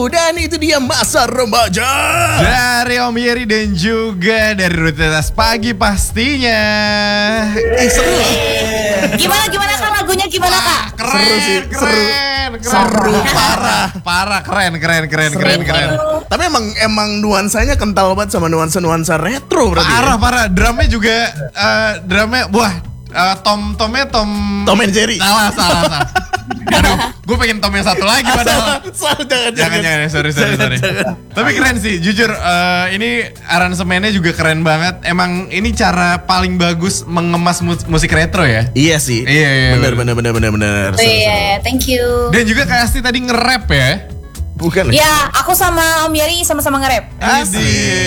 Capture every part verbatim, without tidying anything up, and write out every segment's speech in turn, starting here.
Dan itu dia Masa Remaja dari Om Yeri dan juga dari Rutinitas Pagi pastinya. Eh seru loh. Gimana gimana Kak lagunya gimana Kak? Keren, Seru sih, keren, keren, Seru. parah, parah, keren, keren, keren, keren, keren. Tapi emang emang nuansanya kental banget sama nuansa-nuansa retro berarti. Parah, ya? parah. Drumnya juga, uh, drumnya, wah, uh, tom, tomnya tom. Tom and Jerry. Salah, salah, salah. Aduh, gue pengen tom yang satu lagi padahal. Salah, jangan, Jangan, jangan, sorry, sorry, sorry. Tapi keren sih, jujur. uh, ini aransemennya juga keren banget. Emang ini cara paling bagus mengemas mus- musik retro ya. Iya sih. Iya, iya, bener, bener. bener, bener, bener, bener. Oh, iya, thank you. Dan juga Kak Asti tadi nge-rap ya. Bukan. Ya, aku sama Om Yeri sama-sama nge-rap. Asik.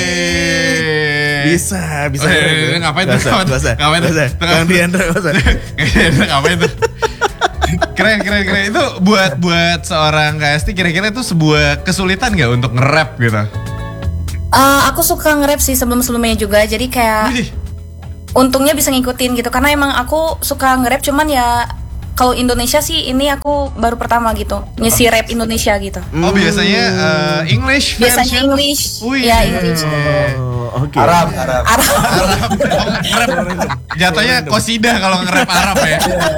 Bisa, bisa. Eh, ngapain tuh? Bisa, bisa. Ngapain tuh? Bisa. Kang Diandra, bisa. Ngapain tuh? Keren, keren, keren. Itu buat buat seorang Kak Asti kira-kira itu sebuah kesulitan gak untuk nge-rap gitu? Uh, aku suka nge-rap sih sebelum-sebelumnya juga. Jadi kayak Widih. untungnya bisa ngikutin gitu. Karena emang aku suka nge-rap cuman ya kalau Indonesia sih ini aku baru pertama gitu ngisi rap Indonesia gitu. Oh biasanya uh, English version? Biasanya English. Wih. Ya English. Oh, oke. Arab, Arab. Arab. Arab. Oh, nge-rap. Jatuhnya kosidah kalau nge-rap Arab ya.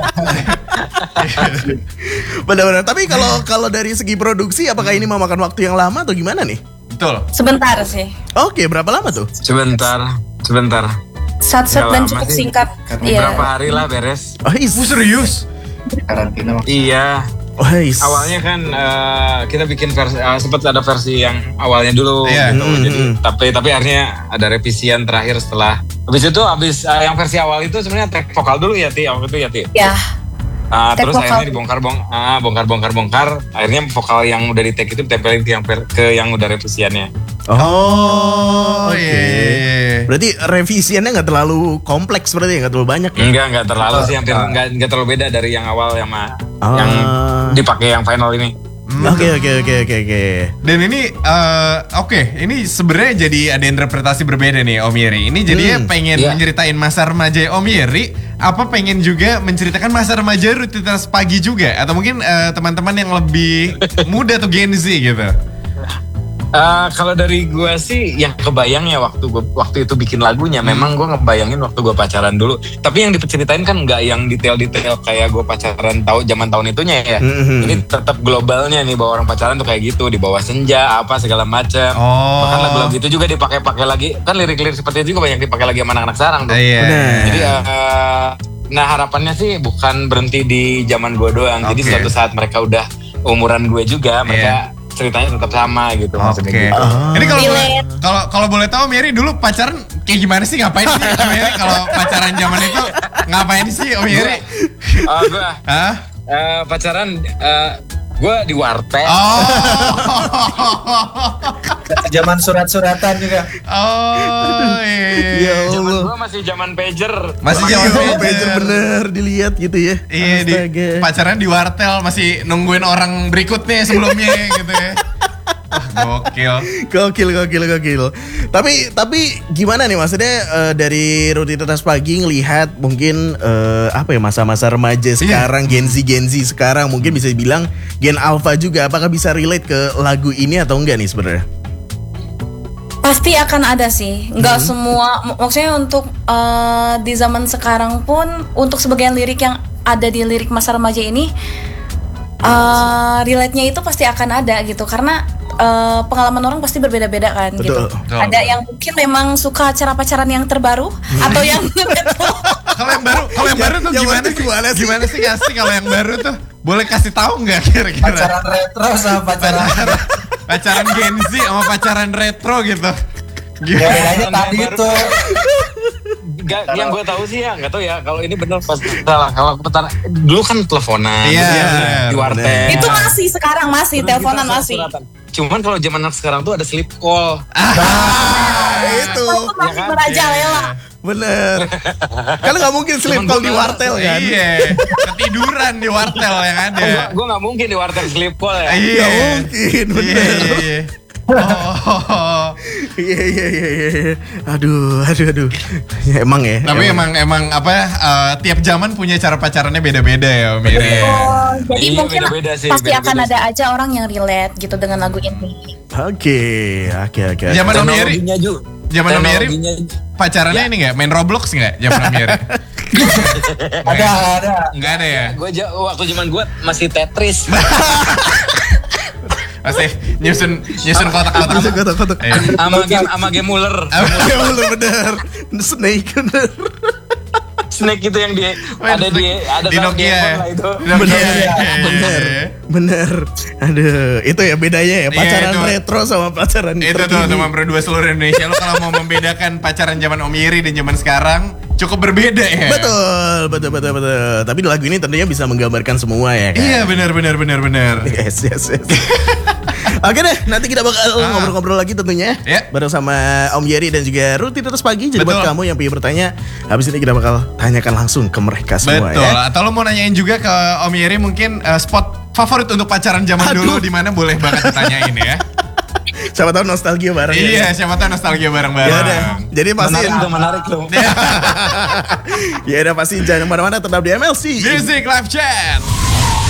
Benar-benar. Tapi kalau kalau dari segi produksi, apakah ini memakan waktu yang lama atau gimana nih? Betul. Sebentar sih. Oke, berapa lama tuh? Sebentar, sebentar. Sat-sat Nggak dan lama cukup sih. singkat. Berapa Iya. hari lah beres. Oh, is. Oh, serius? Karantina maksudnya. Iya. Oh, is. Awalnya kan eh, kita bikin versi, uh, sempat ada versi yang awalnya dulu Iya. gitu. Hmm, Jadi hmm. tapi tapi akhirnya ada revisian terakhir setelah. Habis itu habis eh, yang versi awal itu sebenarnya track vokal dulu ya Ti, waktu itu ya Ti. Ya. Ah, Take terus vokal. akhirnya dibongkar bong ah, bongkar bongkar bongkar akhirnya vokal yang udah di take itu ditempelin ke yang per- ke yang udah revisiannya. Oh, oke. iya, iya, iya. Berarti revisiannya nggak terlalu kompleks berarti ya, nggak terlalu banyak ya? Enggak enggak terlalu sih, hampir enggak enggak terlalu beda dari yang awal yang ma- Ah. yang dipakai yang final ini. Oke, oke, oke, oke, oke. Dan ini eh, oke, ini sebenarnya jadi ada interpretasi berbeda nih Om Yeri. Ini jadinya Hmm, pengen iya. menceritain masa remaja Om Yeri, apa pengen juga menceritakan masa remaja Rutinitas Pagi juga, atau mungkin eh, teman-teman yang lebih muda atau Gen Z gitu. Eh, kalau dari gua sih yang kebayang ya waktu gua waktu itu bikin lagunya, memang gua ngebayangin waktu gua pacaran dulu. Tapi yang diceritain kan nggak yang detail-detail kayak gua pacaran tahu zaman tahun itunya ya. Mhm. Ini tetap globalnya nih, bahwa orang pacaran tuh kayak gitu, di bawah senja apa segala macam. Oh. Bahkan lagu-lagu itu juga dipakai-pakai lagi. Kan lirik-lirik seperti itu juga banyak dipakai lagi sama anak-anak sekarang tuh. Iya. Benar. Jadi eh, nah harapannya sih bukan berhenti di zaman gue doang. Jadi Oke. suatu saat mereka udah umuran gue juga, mereka ceritanya tetap sama gitu maksudnya Oke. gitu. Ah. Ini kalau boleh Relate. kalau kalau boleh tahu Om Yeri dulu pacaran kayak gimana sih, ngapain sih Om Yeri kalau pacaran zaman itu ngapain sih Om Yeri? Oh, gue Hah? eh, pacaran eh, gue di warteg. Oh. Zaman surat-suratan juga. Oh, iya. Ya Zaman Allah. gue masih zaman pager. Masih Iya, zaman pager pager. bener dilihat gitu ya. Iya, di Astaga. pacaran di wartel masih nungguin orang berikutnya sebelumnya gitu ya. Wah, gokil. Gokil, gokil, gokil. Tapi, tapi gimana nih maksudnya eh, dari Rutinitas Pagi ngelihat mungkin eh, apa ya masa-masa remaja sekarang, Gen Z, Gen Z sekarang mungkin bisa dibilang Gen Alpha juga. Apakah bisa relate ke lagu ini atau enggak nih sebenarnya? Pasti akan ada sih. Nggak semua, mak- maksudnya untuk eh, di zaman sekarang pun untuk sebagian lirik yang ada di lirik masa remaja ini eh relate-nya itu pasti akan ada gitu karena eh, pengalaman orang pasti berbeda-beda kan Betul. gitu. Betul. Ada yang mungkin memang suka cara pacaran yang terbaru atau yang Kalau yang baru, kalau yang baru tuh Yang gimana baru sih? gimana sih? Gimana sih nggak sih kalau yang baru tuh? Boleh kasih tahu nggak kira-kira? Pacaran retro sama pacaran. Pacaran Gen Z sama pacaran retro gitu. Ya Gimana? bedanya tadi itu. Gak, yang gue tahu sih ya, nggak tahu ya. Kalau ini bener pas salah. Kalau pacaran dulu kan teleponan, Iya, di bener. warteg. itu masih sekarang masih Terus teleponan kita masih. surat-suratan. Cuman kalau zaman anak sekarang tuh ada sleep call. Ah, itu Itu masih kan? merajalela. bener. Kan nggak mungkin sleep Cuman call gua di nggak- wartel kan? Iya, ketiduran di wartel yang ada. Gue nggak mungkin di warteg sleep call ya. Iya. Nggak mungkin, Iya, bener. iya, iya. Oh, Iya iya iya iya. Aduh, aduh aduh. Ya, emang ya. Tapi emang emang apa ya, uh, tiap zaman punya cara pacarannya beda-beda ya Om Iri. Oh, jadi Iya, mungkin beda-beda sih, pasti beda-beda akan sih. ada aja orang yang relate gitu dengan lagu ini. Oke, oke oke. Zaman Om Iri, Teknologinya Ju. zaman Om Iri Teknologinya pacarannya ini nggak main Roblox nggak zaman Om Iri? Ada, ada. Nggak ada ya? gue waktu zaman gue masih Tetris. Masih nyusun nyusun kotak-kotak. Bisa kotak-kotak. Iya. Sama game sama game Muller. Ya bener bener. Snake bener. Snake itu yang di ada di ada di dalam Nokia game ya. lah itu. Di Nokia. Bener, Iya, iya, bener, iya. bener. Aduh, itu ya bedanya ya pacaran Iya, itu. retro sama pacaran Itu tuh terkini. teman berdua seluruh Indonesia. Lo kalau mau membedakan pacaran zaman Om Iri dan zaman sekarang cukup berbeda ya. Betul, betul, betul, betul. Tapi lagu ini tentunya bisa menggambarkan semua ya kan. Iya benar benar benar benar. Yes, yes, yes. Oke deh, nanti kita bakal Ah. ngobrol-ngobrol lagi tentunya Ya. bareng sama Om Yeri dan juga Rutinitas Pagi. Jadi buat Betul. kamu yang pengen bertanya, habis ini kita bakal tanyakan langsung ke mereka semua Betul. ya. Atau lo mau nanyain juga ke Om Iri mungkin uh, spot favorit untuk pacaran zaman Aduh. dulu di mana boleh banget ditanyain ya. Siapa tahu nostalgia bareng. Iya, ya. siapa tahu nostalgia Ya bareng-bareng. udah. Jadi pasti Menarik tuh, menarik tuh. ya udah pasti jangan kemana-mana, tetap di M L C. Music Live Chat.